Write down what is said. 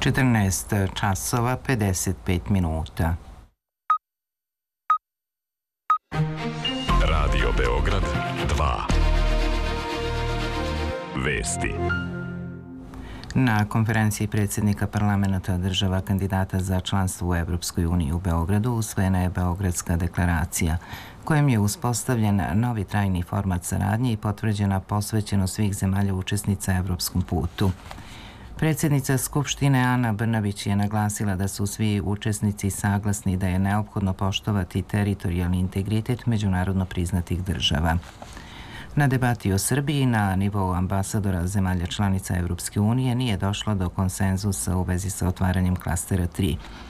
14 časova 55 minuta. Radio Beograd 2. Vesti. Na konferenciji predsjednika parlamenta država kandidata za članstvo u Evropskoj uniji u Beogradu usvojena je Beogradska deklaracija, kojom je uspostavljen novi trajni format saradnje i potvrđena posvećenost svih zemalja učesnica evropskom putu. Predsjednica Skupštine Ana Brnabić je naglasila da su svi učesnici saglasni da je neophodno poštovati teritorijalni integritet međunarodno priznatih država. Na debati o Srbiji na nivou ambasadora zemalja članica Evropske unije nije došlo do konsenzusa u vezi sa otvaranjem klastera 3.